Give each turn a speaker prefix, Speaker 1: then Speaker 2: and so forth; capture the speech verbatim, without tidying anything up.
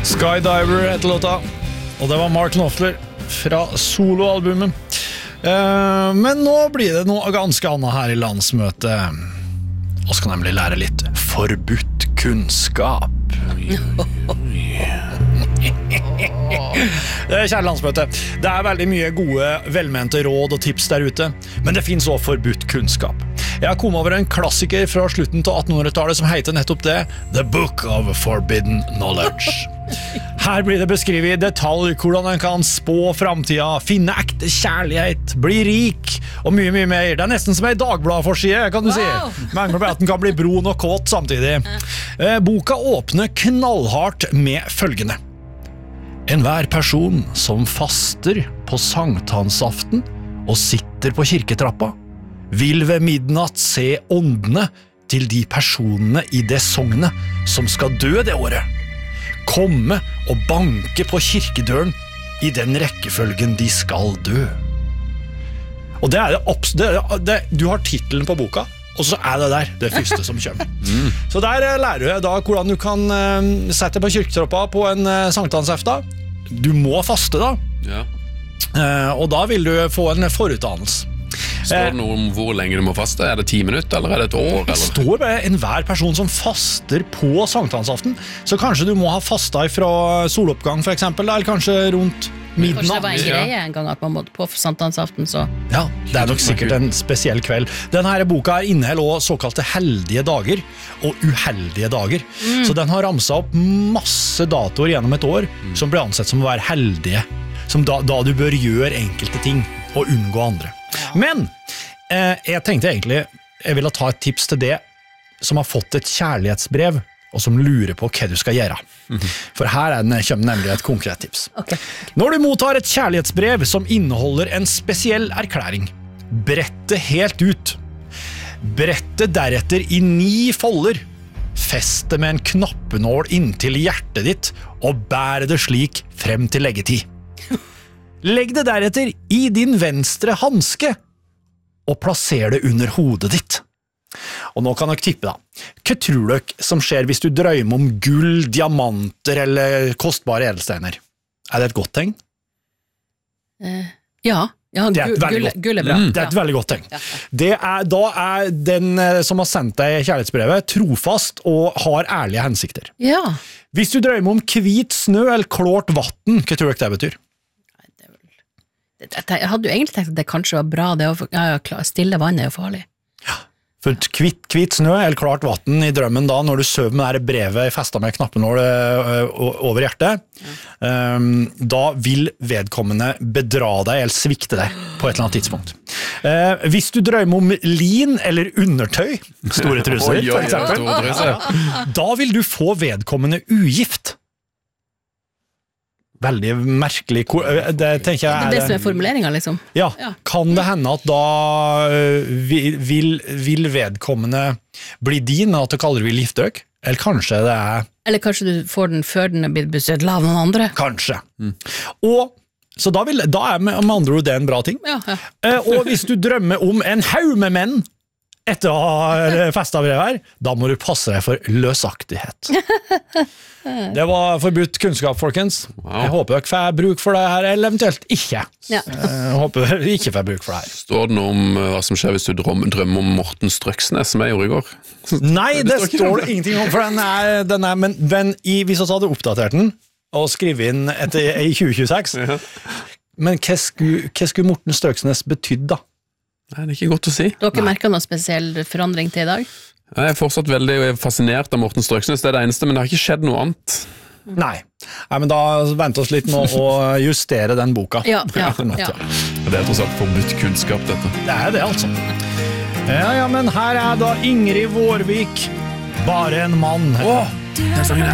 Speaker 1: Skydiver heter låta, og det var Mark Knopfler fra soloalbumet. Eh, men nå blir det noe ganske annet her i landsmøtet. Og skal nemlig lære litt forbudt kunnskap. Kjære landsmøte, det er veldig mye gode, velmente råd og tips der ute, men det finnes også forbudt kunnskap. Jeg har kommet over en klassiker fra slutten til attenhundretallet som heter nettopp det, The Book of Forbidden Knowledge. Her blir det beskrevet i detalj hvordan en kan spå fremtiden, finne ekte kjærlighet, bli rik og mye, mye mer. Det er nesten som en Dagbladet-forside, kan du si. Mangler bare at den kan bli brun og kåt samtidig. Boka åpner knallhardt med følgende. En hver person som faster på sankthansaften og sitter på kirketrappa, vil ved midnatt se åndene til de personene i det sognet som skal dø det året. Komme og banke på kirkedøren i den rekkefølgen de skal dø. Og det er det, det, det du har titelen på boka, og så er det der det første som kommer. Mm. Så der lærer du da hvordan du kan uh, sette på kirketroppa på en uh, sankthansaften. Du må faste da.
Speaker 2: Ja.
Speaker 1: Uh, og da vil du få en forutdannelse.
Speaker 2: Står det noe om hvor lenge du må faste? Er det ti minutter, eller er det et år?
Speaker 1: Det står bare en hver person som faster på sankthansaften. Så kanskje du må ha fastet fra soloppgang for eksempel, eller kanskje rundt midnatt.
Speaker 3: Kanskje det var en greie en gang at man måtte på sankthansaften, så...
Speaker 1: Ja, det er nok sikkert en spesiell kveld. Denne boka er inneholder også såkalte heldige dager og uheldige dager. Mm. Så den har ramset opp masse datoer gjennom et år mm. som blir ansett som å være heldige. Som da, da du bør gjøre enkelte ting og unngå andre. Men eh, jeg tenkte egentlig jeg ville ta et tips til det som har fått et kjærlighetsbrev og som lurer på hva du skal gjøre. Mm-hmm. For her er den, kommer nemlig et konkret tips.
Speaker 3: Okay.
Speaker 1: Når du mottar et kjærlighetsbrev som inneholder en spesiell erklæring, brett det helt ut. Brett det deretter i ni folder. Fest det med en knappenål inntil hjertet ditt og bær det slik frem til leggetid. Legg det deretter i din venstre handske og plasser det under hodet ditt. Og nå kan dere tippe da. Hva tror dere som skjer hvis du drømmer om gull, diamanter eller kostbare edelsteiner? Er det et godt tegn?
Speaker 3: Uh, ja, ja
Speaker 1: det er et
Speaker 3: gull,
Speaker 1: godt,
Speaker 3: gull er bra.
Speaker 1: Mm, det er et
Speaker 3: ja.
Speaker 1: veldig godt tegn.
Speaker 3: Ja, ja.
Speaker 1: Det er, da er den som har sendt deg kjærlighetsbrevet trofast og har ærlige hensikter.
Speaker 3: Ja.
Speaker 1: Hvis du drømmer om hvit snø eller klart vatten, hva tror dere det betyr?
Speaker 3: Jeg hadde jo egentlig tenkt at det kanskje var bra, det å ja, stille vann er jo farlig.
Speaker 1: Ja, for hvit, hvit snø eller klart vatten i drømmen da, når du søver med det brevet festet med knappenål over hjertet, ja. um, da vil vedkommende bedra deg eller svikte deg på et eller annet tidspunkt. Uh, hvis du drømmer om lin eller undertøy, store truser for eksempel,
Speaker 2: store truser.
Speaker 1: Da vil du få vedkommende ugift. Veldig merkelig. Det tenker jeg er...
Speaker 3: Det er det som er formuleringen, liksom.
Speaker 1: Ja, ja. Kan det hende at da vil, vil vedkommende bli din, at du kaller det vil gifte deg? Eller kanskje det er...
Speaker 3: Eller kanskje du får den før den er blitt besøkt av noen andre?
Speaker 1: Kanskje. Mm. Og, så da, vil, da er med, med andre ord det en bra ting.
Speaker 3: Ja, ja.
Speaker 1: Og hvis du drømmer om en haug med menn, etter å ha festet brev her, da må du passe deg for løsaktighet. Det var forbudt kunnskap, folkens. Wow. Jeg håper dere får bruk for det her, eller eventuelt ikke. Ja. Jeg håper dere ikke får bruk for det her.
Speaker 2: Står det noe om hva som skjer hvis du drømmer om Morten Strøksnes, som jeg gjorde i går?
Speaker 1: Nei, det, det står, står det ingenting om, for den er, den er men, men i, hvis vi hadde oppdatert den, og skrevet inn etter, i tjue tjueseks, ja. Men hva skulle, hva skulle Morten Strøksnes betydd da?
Speaker 2: Nei, det er ikke godt å si.
Speaker 3: Dere merker noen spesiell forandring til i dag?
Speaker 2: Jeg er fortsatt veldig fascinert av Morten Strøksnes, det er det eneste, men det har ikke skjedd noe annet.
Speaker 1: Nei, Nei men da venter oss litt med å justere den boka.
Speaker 3: Ja, ja, ja.
Speaker 2: Det er tross alt forbudt kunnskap, dette.
Speaker 1: Det er det, altså. Ja, ja, men her er da Ingrid Vårvik, bare en mann.
Speaker 2: Åh, det er sangen her.